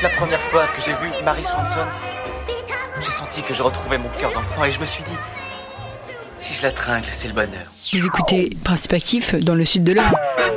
La première fois que j'ai vu Mary Swanson, j'ai senti que je retrouvais mon cœur d'enfant et je me suis dit, si je la tringle, c'est le bonheur. Vous écoutez Principe Actif dans le sud de l'Eure.